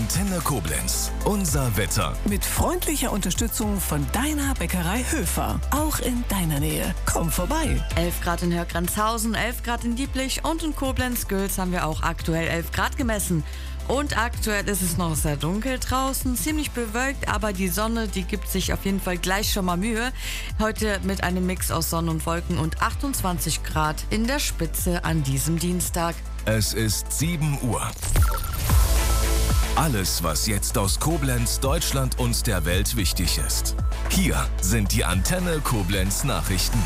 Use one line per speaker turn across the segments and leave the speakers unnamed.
Antenne Koblenz. Unser Wetter.
Mit freundlicher Unterstützung von deiner Bäckerei Höfer. Auch in deiner Nähe. Komm vorbei.
11 Grad in Hörgrenzhausen, 11 Grad in Dieblich und in Koblenz-Gülz haben wir auch aktuell 11 Grad gemessen. Und aktuell ist es noch sehr dunkel draußen, ziemlich bewölkt, aber die Sonne, die gibt sich auf jeden Fall gleich schon mal Mühe. Heute mit einem Mix aus Sonne und Wolken und 28 Grad in der Spitze an diesem Dienstag.
Es ist 7 Uhr. Alles, was jetzt aus Koblenz, Deutschland und der Welt wichtig ist. Hier sind die Antenne Koblenz Nachrichten.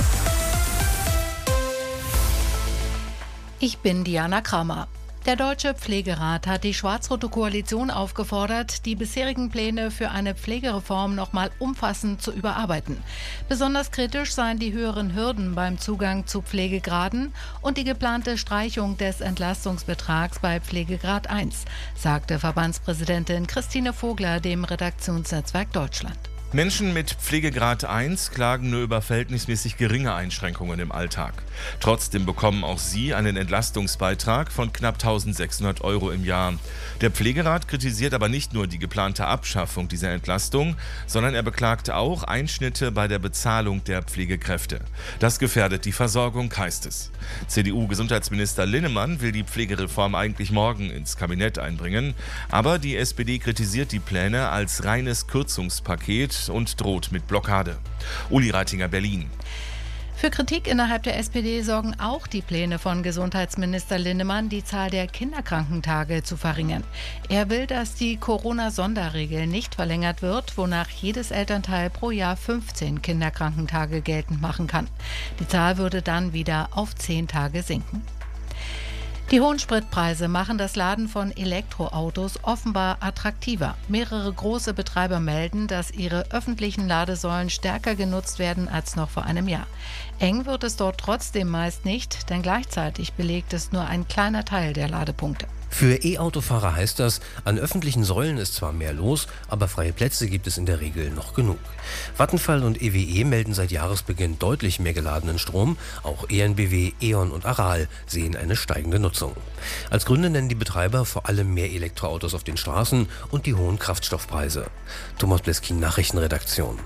Ich bin Diana Kramer. Der Deutsche Pflegerat hat die schwarz-rote Koalition aufgefordert, die bisherigen Pläne für eine Pflegereform nochmal umfassend zu überarbeiten. Besonders kritisch seien die höheren Hürden beim Zugang zu Pflegegraden und die geplante Streichung des Entlastungsbetrags bei Pflegegrad 1, sagte Verbandspräsidentin Christine Vogler dem Redaktionsnetzwerk Deutschland.
Menschen mit Pflegegrad 1 klagen nur über verhältnismäßig geringe Einschränkungen im Alltag. Trotzdem bekommen auch sie einen Entlastungsbeitrag von knapp 1.600 € im Jahr. Der Pflegerat kritisiert aber nicht nur die geplante Abschaffung dieser Entlastung, sondern er beklagt auch Einschnitte bei der Bezahlung der Pflegekräfte. Das gefährdet die Versorgung, heißt es. CDU-Gesundheitsminister Linnemann will die Pflegereform eigentlich morgen ins Kabinett einbringen, aber die SPD kritisiert die Pläne als reines Kürzungspaket und droht mit Blockade. Uli Reitinger, Berlin.
Für Kritik innerhalb der SPD sorgen auch die Pläne von Gesundheitsminister Linnemann, die Zahl der Kinderkrankentage zu verringern. Er will, dass die Corona-Sonderregel nicht verlängert wird, wonach jedes Elternteil pro Jahr 15 Kinderkrankentage geltend machen kann. Die Zahl würde dann wieder auf 10 Tage sinken. Die hohen Spritpreise machen das Laden von Elektroautos offenbar attraktiver. Mehrere große Betreiber melden, dass ihre öffentlichen Ladesäulen stärker genutzt werden als noch vor einem Jahr. Eng wird es dort trotzdem meist nicht, denn gleichzeitig belegt es nur ein kleiner Teil der Ladepunkte.
Für E-Autofahrer heißt das, an öffentlichen Säulen ist zwar mehr los, aber freie Plätze gibt es in der Regel noch genug. Vattenfall und EWE melden seit Jahresbeginn deutlich mehr geladenen Strom. Auch EnBW, E.ON und Aral sehen eine steigende Nutzung. Als Gründe nennen die Betreiber vor allem mehr Elektroautos auf den Straßen und die hohen Kraftstoffpreise. Thomas Bleskin, Nachrichtenredaktion.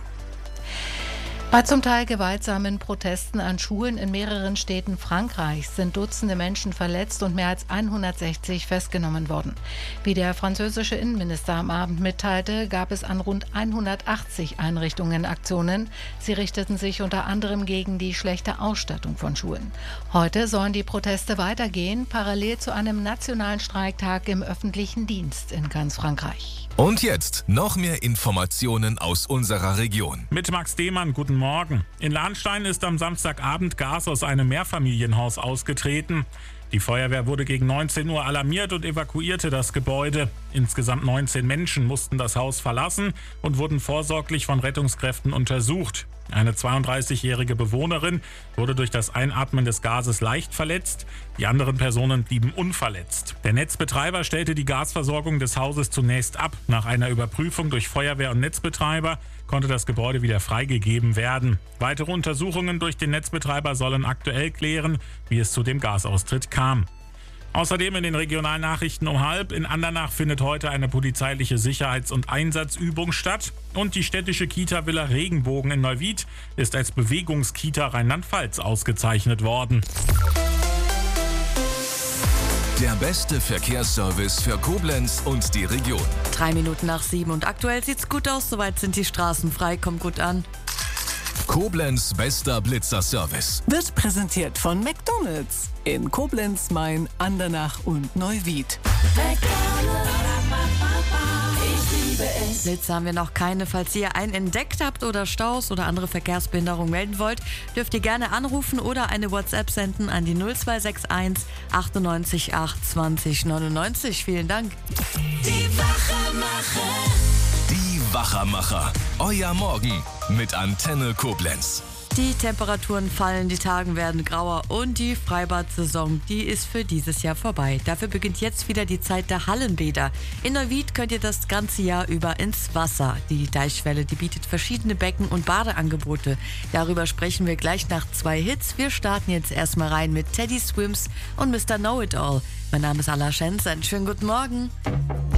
Bei zum Teil gewaltsamen Protesten an Schulen in mehreren Städten Frankreichs sind Dutzende Menschen verletzt und mehr als 160 festgenommen worden. Wie der französische Innenminister am Abend mitteilte, gab es an rund 180 Einrichtungen Aktionen. Sie richteten sich unter anderem gegen die schlechte Ausstattung von Schulen. Heute sollen die Proteste weitergehen, parallel zu einem nationalen Streiktag im öffentlichen Dienst in ganz Frankreich.
Und jetzt noch mehr Informationen aus unserer Region.
Mit Max Dehmann, guten Morgen. In Lahnstein ist am Samstagabend Gas aus einem Mehrfamilienhaus ausgetreten. Die Feuerwehr wurde gegen 19 Uhr alarmiert und evakuierte das Gebäude. Insgesamt 19 Menschen mussten das Haus verlassen und wurden vorsorglich von Rettungskräften untersucht. Eine 32-jährige Bewohnerin wurde durch das Einatmen des Gases leicht verletzt. Die anderen Personen blieben unverletzt. Der Netzbetreiber stellte die Gasversorgung des Hauses zunächst ab. Nach einer Überprüfung durch Feuerwehr und Netzbetreiber konnte das Gebäude wieder freigegeben werden. Weitere Untersuchungen durch den Netzbetreiber sollen aktuell klären, wie es zu dem Gasaustritt kam. Außerdem in den regionalen Nachrichten um 12:30 in Andernach findet heute eine polizeiliche Sicherheits- und Einsatzübung statt. Und die städtische Kita Villa Regenbogen in Neuwied ist als Bewegungskita Rheinland-Pfalz ausgezeichnet worden.
Der beste Verkehrsservice für Koblenz und die Region.
3 Minuten nach 7 und aktuell sieht's gut aus, soweit sind die Straßen frei, kommt gut an.
Koblenz bester Blitzerservice.
Wird präsentiert von McDonald's in Koblenz, Main, Andernach und Neuwied.
Blitze haben wir noch keine. Falls ihr einen entdeckt habt oder Staus oder andere Verkehrsbehinderung melden wollt, dürft ihr gerne anrufen oder eine WhatsApp senden an die 0261 98 8 20 99. Vielen Dank.
Die Wachermacher. Euer Morgen mit Antenne Koblenz.
Die Temperaturen fallen, die Tage werden grauer und die Freibad-Saison, die ist für dieses Jahr vorbei. Dafür beginnt jetzt wieder die Zeit der Hallenbäder. In Neuwied könnt ihr das ganze Jahr über ins Wasser. Die Deichschwelle, die bietet verschiedene Becken- und Badeangebote. Darüber sprechen wir gleich nach 2 Hits. Wir starten jetzt erstmal rein mit Teddy Swims und Mr. Know-It-All. Mein Name ist Ala Schenz, einen schönen guten Morgen.